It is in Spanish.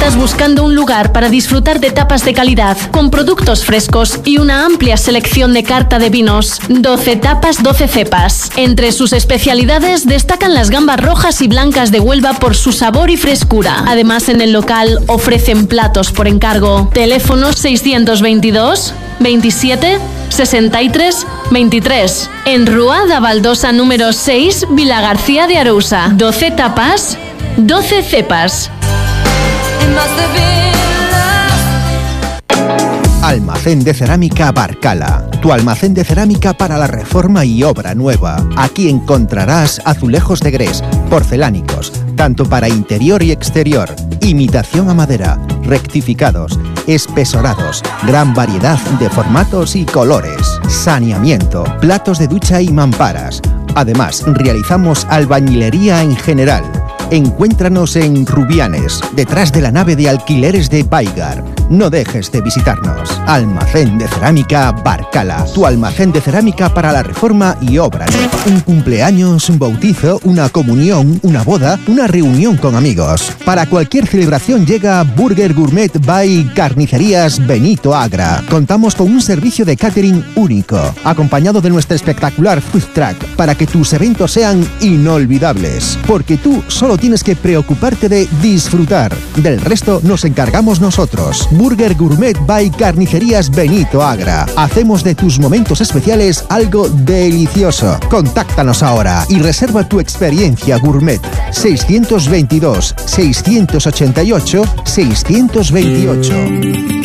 estás buscando un lugar para disfrutar de tapas de calidad, con productos frescos y una amplia selección de carta de vinos, 12 tapas, 12 cepas. Entre sus especialidades destacan las gambas rojas y blancas de Huelva por su sabor y frescura. Además, en el local ofrecen platos por encargo. Teléfono 622 27 63 23. En Rúa da Baldosa número 6, Vilagarcía de Arousa. 12 tapas, 12 cepas. Almacén de Cerámica Barcala, tu almacén de cerámica para la reforma y obra nueva. Aquí encontrarás azulejos de grés, porcelánicos, tanto para interior y exterior, imitación a madera, rectificados, espesorados, gran variedad de formatos y colores, saneamiento, platos de ducha y mamparas. Además, realizamos albañilería en general. Encuéntranos en Rubianes, detrás de la nave de alquileres de Baigar. No dejes de visitarnos. Almacén de Cerámica Barcala, tu almacén de cerámica para la reforma y obra. Un cumpleaños, un bautizo, una comunión, una boda, una reunión con amigos. Para cualquier celebración llega Burger Gourmet by Carnicerías Benito Agra. Contamos con un servicio de catering único, acompañado de nuestra espectacular food truck, para que tus eventos sean inolvidables. Porque tú solo tienes que preocuparte de disfrutar. Del resto nos encargamos nosotros. Burger Gourmet by Carnicerías Benito Agra. Hacemos de tus momentos especiales algo delicioso. Contáctanos ahora y reserva tu experiencia gourmet. 622 688 628.